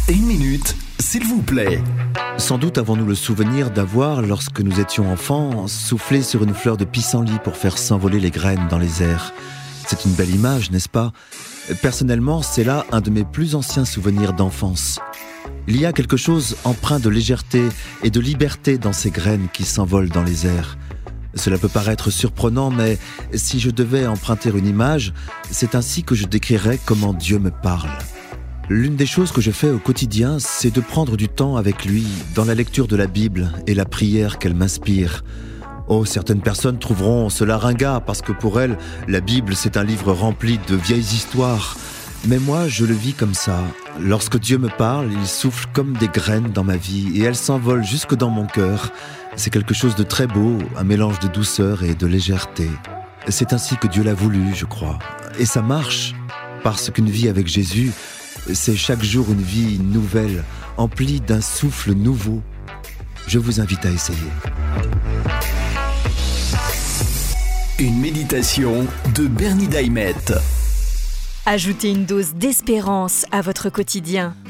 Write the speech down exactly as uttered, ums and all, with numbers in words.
Une minute, s'il vous plaît. Sans doute avons-nous le souvenir d'avoir, lorsque nous étions enfants, soufflé sur une fleur de pissenlit pour faire s'envoler les graines dans les airs. C'est une belle image, n'est-ce pas ? Personnellement, c'est là un de mes plus anciens souvenirs d'enfance. Il y a quelque chose empreint de légèreté et de liberté dans ces graines qui s'envolent dans les airs. Cela peut paraître surprenant, mais si je devais emprunter une image, c'est ainsi que je décrirais comment Dieu me parle. L'une des choses que je fais au quotidien, c'est de prendre du temps avec lui, dans la lecture de la Bible et la prière qu'elle m'inspire. Oh, certaines personnes trouveront cela ringard, parce que pour elles, la Bible, c'est un livre rempli de vieilles histoires. Mais moi, je le vis comme ça. Lorsque Dieu me parle, il souffle comme des graines dans ma vie, et elles s'envolent jusque dans mon cœur. C'est quelque chose de très beau, un mélange de douceur et de légèreté. C'est ainsi que Dieu l'a voulu, je crois. Et ça marche, parce qu'une vie avec Jésus, c'est chaque jour une vie nouvelle, emplie d'un souffle nouveau. Je vous invite à essayer. Une méditation de Bernie Daimet. Ajoutez une dose d'espérance à votre quotidien.